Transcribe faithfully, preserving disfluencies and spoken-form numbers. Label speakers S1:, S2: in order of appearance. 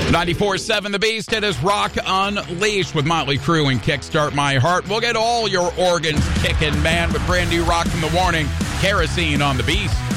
S1: ninety-four seven The Beast. It is Rock Unleashed with Motley Crue and Kickstart My Heart. We'll get all your organs kicking, man, with brand new Rock from the Warning, Kerosene on The Beast.